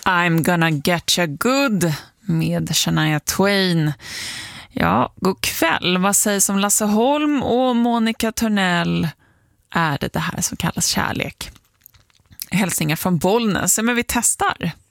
I'm gonna get you good med Shania Twain. Ja, god kväll. Vad sägs om Lasse Holm och Monica Törnell? Är det här som kallas kärlek? Hälsningar från Bollnäs. Men vi testar.